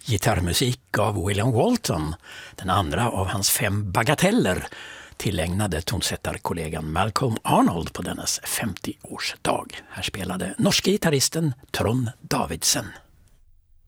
gitarrmusik av William Walton, den andra av hans 5 bagateller, tillägnade tonsättarkollegan Malcolm Arnold på dennes 50-årsdag. Här spelade norske gitarristen Trond Davidsen.